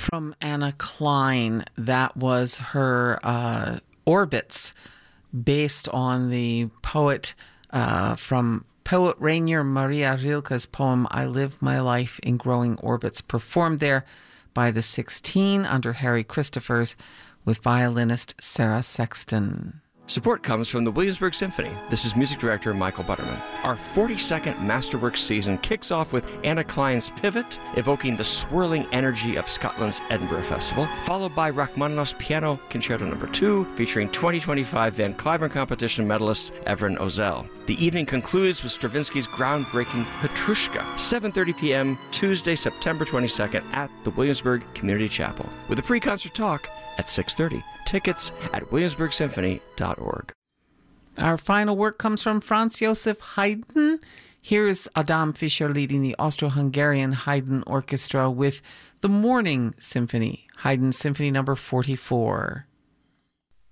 From Anna Klein. That was her Orbits, based on the poet Rainier Maria Rilke's poem, I Live My Life in Growing Orbits, performed there by the 16 under Harry Christophers with violinist Sarah Sexton. Support comes from the Williamsburg Symphony. This is music director Michael Butterman. Our 42nd Masterworks season kicks off with Anna Klein's Pivot, evoking the swirling energy of Scotland's Edinburgh Festival, followed by Rachmaninoff's Piano Concerto No. 2, featuring 2025 Van Cliburn competition medalist Evren Ozel. The evening concludes with Stravinsky's groundbreaking Petrushka, 7:30 p.m., Tuesday, September 22nd at the Williamsburg Community Chapel, with a pre-concert talk at 6:30. Tickets at williamsburgsymphony.org. Our final work comes from Franz Josef Haydn. Here's Adam Fischer leading the Austro-Hungarian Haydn Orchestra with the Morning Symphony, Haydn Symphony No. 44.